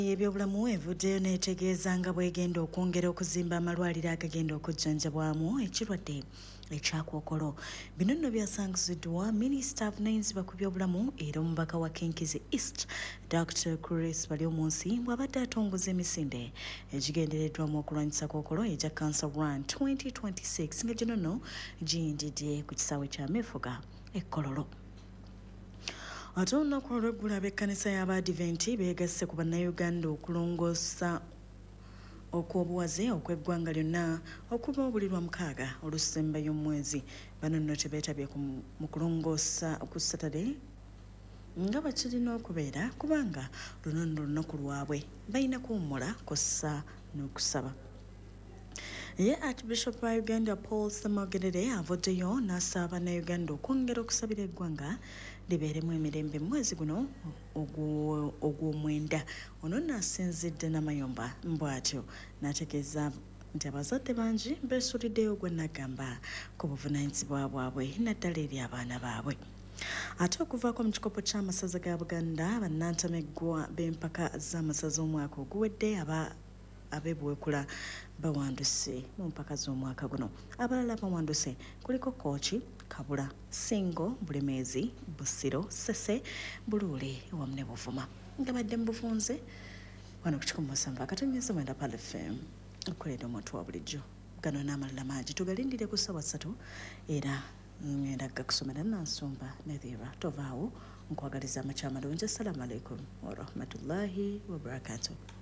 Ebyobulamu evuddeyo n'etegeeza nga bw'egenda okwongera okuzimba amalwaliro agagenda okujjanjabwamu ekirwadde ekyakookolo. Bino nno byasangiziddwa Minisita avunaanyizibwa ku byobulamu era omubaka wa Kinkizi East, Dr. Chris Balyomunsi bw'abadde atongoza emisinde egigendereddwamu okulwanyisa kookolo egya Cancer Run 2026 nga gino nno giyindidde ku kisaawe kya Mefuga e Kololo. Ate olunaku olw'eggulu ab'ekkanisa y'Abadiventi beegasse ku bannayuganda okulongoosa okw'obuwaze okw'eggwanga lyonna okuva buli Lwamukaaga olusembayo omwezi. Bano nno tebeetabye mu kulongoosa ku Saturday nga bakirina okubeera kubanga luno nno lunaku lwabwe balina kuwummula kw'ossa n'okusaba. Ye Archbishop wa Uganda Paul Ssemogerere avuddeyo n'asaba Bannayuganda okwongera okusabira eggwanga libeeremu emirembe mu mwezi guno ogw'omwenda. Ono n'asinzidde n'amayumba bw'atyo n'ategeeza nti abazadde bangi beesuliddeyo gwe n'agamba ku buvunaanyizibwa bwabwe naddala eri abaana baabwe. Ate okuvaako mu kikopo ky'amasaza ga Buganda, bannantameggwa b'empaka z'amasaza omwaka oguwedde ab'ebuwekula bawanduse mu mpaka z'omwaka guno. Abalala bawanduse kuliko Kooki, Kabula, Singo, Bulemeezi, Busiro, Ssese, Buluule wamu ne Buvuma. Nga badde mu bufunze wano ku 107.9 Pal FM okuleeta omuntu wa bulijjo. Gano n'amalala mangi tugalindire ku ssaawa 3 era ngenda gakusomera Nansumba Nedhira. Tovaawo nkwagaliza amakya amalungi. Assalamu alaikum wa rahmatullahi wa barakatuh.